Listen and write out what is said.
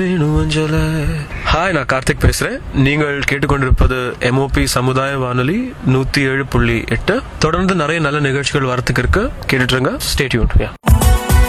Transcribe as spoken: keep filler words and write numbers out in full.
Hi, நான் கார்த்திக் பேசுறேன். நீங்கள் கேட்டுக்கொண்டிருப்பது எம்ஓபி சமுதாய வானொலி நூத்தி ஏழு புள்ளி எட்டு. தொடர்ந்து நிறைய நல்ல நிகழ்ச்சிகள் வரத்துக்கு இருக்கு. கேட்டுட்டு இருங்க. Stay tuned.